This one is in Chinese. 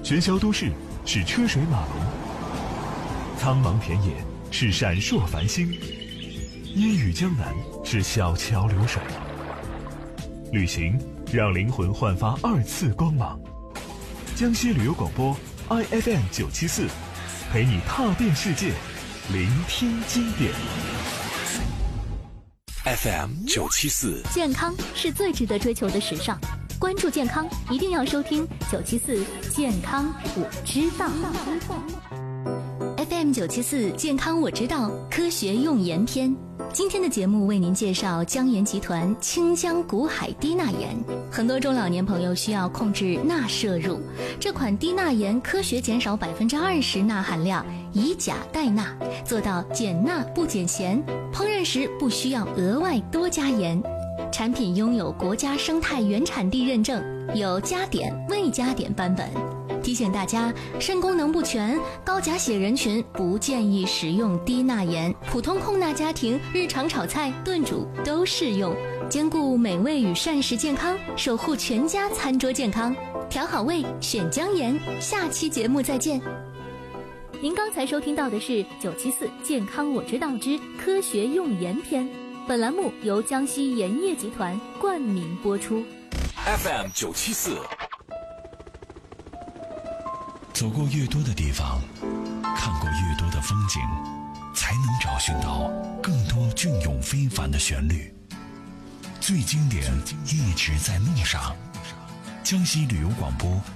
喧嚣都市是车水马龙，苍茫田野是闪烁繁星，烟雨江南是小桥流水。旅行让灵魂焕发2次光芒。江西旅游广播 IFM 974，陪你踏遍世界，聆听经典。 FM 974， 健康是最值得追求的时尚。关注健康，一定要收听974健康我知道。FM 974健康我知道，科学用盐篇。今天的节目为您介绍江盐集团清江古海低钠盐。很多中老年朋友需要控制钠摄入，这款低钠盐科学减少20%钠含量，以钾代钠，做到减钠不减咸，烹饪时不需要额外多加盐。产品拥有国家生态原产地认证，有加碘、未加碘版本。提醒大家，肾功能不全、高钾血人群不建议食用低钠盐，普通控钠家庭日常炒菜、炖煮都适用，兼顾美味与膳食健康，守护全家餐桌健康。调好味，选江盐。下期节目再见。您刚才收听到的是974健康我知道之科学用盐篇。本栏目由江西盐业集团冠名播出。 FM 974。 走过越多的地方，看过越多的风景，才能找寻到更多隽永非凡的旋律。最经典一直在路上。江西旅游广播